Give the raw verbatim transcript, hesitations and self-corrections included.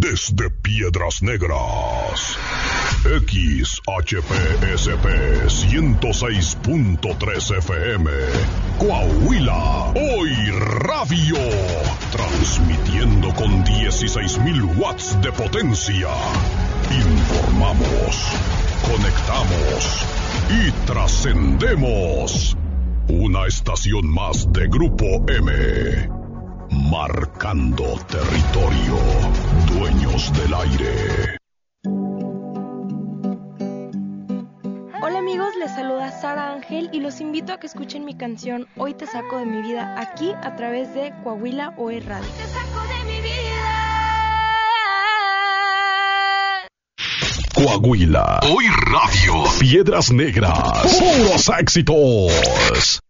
desde Piedras Negras. X H P S P ciento seis punto tres F M, Coahuila, Hoy Radio, transmitiendo con dieciséis mil watts de potencia. Informamos, conectamos y trascendemos. Una estación más de Grupo M, marcando territorio, dueños del aire. Hola amigos, les saluda Sara Ángel y los invito a que escuchen mi canción Hoy te saco de mi vida, aquí a través de Coahuila Hoy Radio. Te saco de mi vida. Coahuila Hoy Radio, Piedras Negras, puros éxitos.